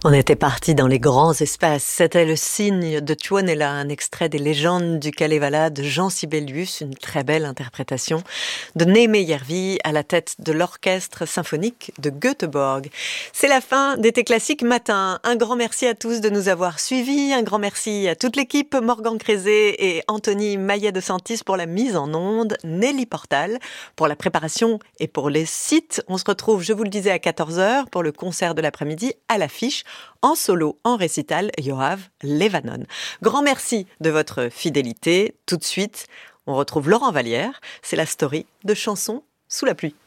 On était parti dans les grands espaces. C'était le cygne de Tuonela, un extrait des légendes du Kalevala de Jean Sibelius, une très belle interprétation de Némé Järvi à la tête de l'orchestre symphonique de Göteborg. C'est la fin d'Été Classique Matin. Un grand merci à tous de nous avoir suivis. Un grand merci à toute l'équipe, Morgan Crézé et Anthony Maillet de Santis pour la mise en onde, Nelly Portal pour la préparation et pour les sites. On se retrouve, je vous le disais, à 14h pour le concert de l'après-midi à l'affiche. En solo, en récital, Yoav Levanon. Grand merci de votre fidélité. Tout de suite, on retrouve Laurent Vallière. C'est la story de Chansons sous la pluie.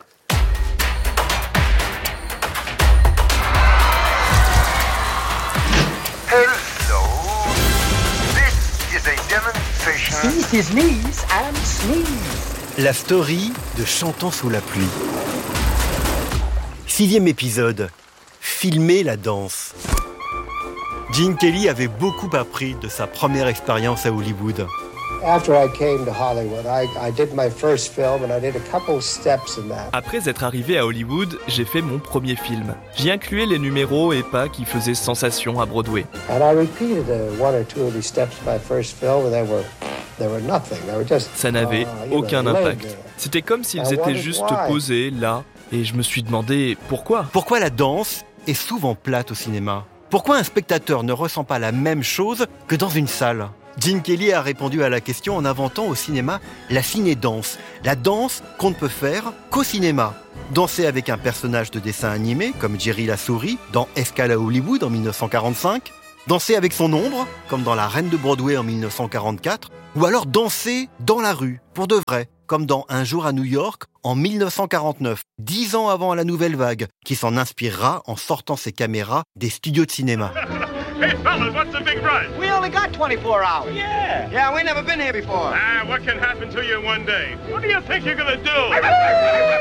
Hello. This is a demonstration. He's his knees and sneeze. La story de Chantons sous la pluie. 6e épisode. Filmer la danse. Gene Kelly avait beaucoup appris de sa première expérience à Hollywood. Après être arrivé à Hollywood, j'ai fait mon premier film. J'y incluais les numéros et pas qui faisaient sensation à Broadway. Ça n'avait aucun impact. C'était comme s'ils étaient juste posés là, et je me suis demandé pourquoi. Pourquoi la danse est souvent plate au cinéma ? Pourquoi un spectateur ne ressent pas la même chose que dans une salle ? Gene Kelly a répondu à la question en inventant au cinéma la ciné-danse. La danse qu'on ne peut faire qu'au cinéma. Danser avec un personnage de dessin animé, comme Jerry la souris, dans Escale à Hollywood en 1945. Danser avec son ombre, comme dans La Reine de Broadway en 1944. Ou alors danser dans la rue, pour de vrai, comme dans Un jour à New York en 1949, 10 ans avant la nouvelle vague, qui s'en inspirera en sortant ses caméras des studios de cinéma. Hey, fellas, what's the big rush? We only got 24 hours. Yeah, we never been here before. What can happen to you in one day? What do you think you're gonna do?